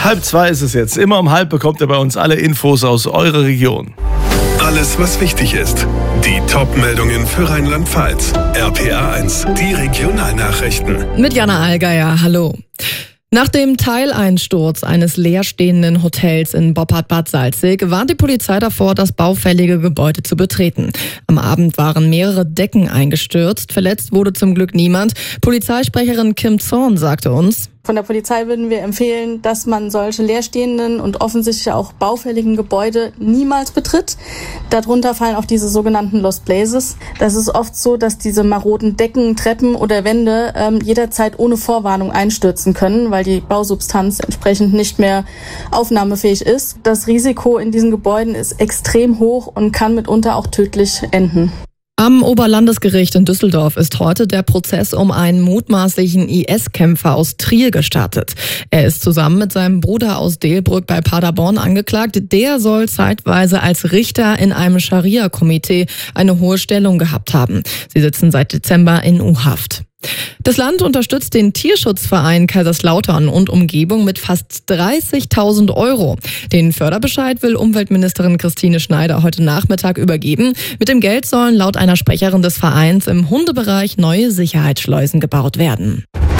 1:30 ist es jetzt. Immer um 1:30 bekommt ihr bei uns alle Infos aus eurer Region. Alles, was wichtig ist. Die Top-Meldungen für Rheinland-Pfalz. RPA1, die Regionalnachrichten. Mit Jana Allgeier, hallo. Nach dem Teileinsturz eines leerstehenden Hotels in Boppard-Bad Salzig warnt die Polizei davor, das baufällige Gebäude zu betreten. Am Abend waren mehrere Decken eingestürzt. Verletzt wurde zum Glück niemand. Polizeisprecherin Kim Zorn sagte uns: Von der Polizei würden wir empfehlen, dass man solche leerstehenden und offensichtlich auch baufälligen Gebäude niemals betritt. Darunter fallen auch diese sogenannten Lost Places. Das ist oft so, dass diese maroden Decken, Treppen oder Wände jederzeit ohne Vorwarnung einstürzen können, weil die Bausubstanz entsprechend nicht mehr aufnahmefähig ist. Das Risiko in diesen Gebäuden ist extrem hoch und kann mitunter auch tödlich enden. Am Oberlandesgericht in Düsseldorf ist heute der Prozess um einen mutmaßlichen IS-Kämpfer aus Trier gestartet. Er ist zusammen mit seinem Bruder aus Delbrück bei Paderborn angeklagt. Der soll zeitweise als Richter in einem Scharia-Komitee eine hohe Stellung gehabt haben. Sie sitzen seit Dezember in U-Haft. Das Land unterstützt den Tierschutzverein Kaiserslautern und Umgebung mit fast 30.000 €. Den Förderbescheid will Umweltministerin Christine Schneider heute Nachmittag übergeben. Mit dem Geld sollen laut einer Sprecherin des Vereins im Hundebereich neue Sicherheitsschleusen gebaut werden.